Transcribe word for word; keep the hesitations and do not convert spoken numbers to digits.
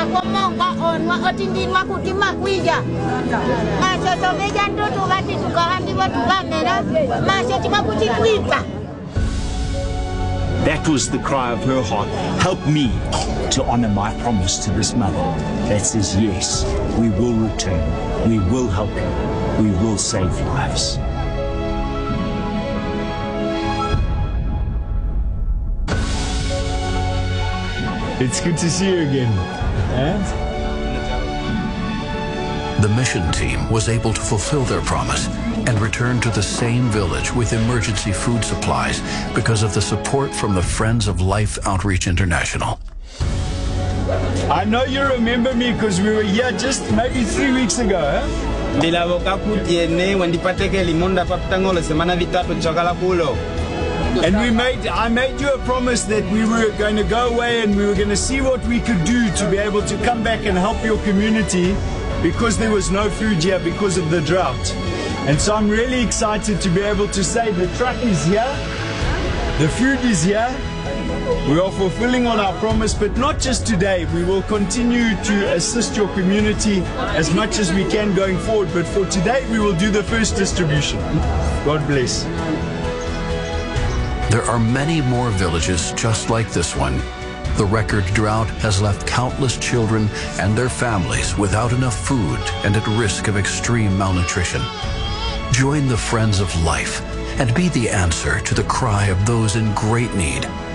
komongka on wa otindin wa kutima kwija masho someja ndoto wati tukahandi wa tukamera masho timakuchikwipa. That was the cry of her heart. Help me to honor my promise to this mother that says, yes, we will return, we will help you, we will save lives. It's good to see you again. Eh? The mission team was able to fulfill their promise and return to the same village with emergency food supplies because of the support from the Friends of Life Outreach International. I know you remember me because we were here just maybe three weeks ago. Eh? And we made, I made you a promise that we were going to go away and we were going to see what we could do to be able to come back and help your community because there was no food here because of the drought. And so I'm really excited to be able to say the truck is here, the food is here, we are fulfilling on our promise, but not just today. We will continue to assist your community as much as we can going forward, but for today we will do the first distribution. God bless. There are many more villages just like this one. The record drought has left countless children and their families without enough food and at risk of extreme malnutrition. Join the Friends of Life and be the answer to the cry of those in great need.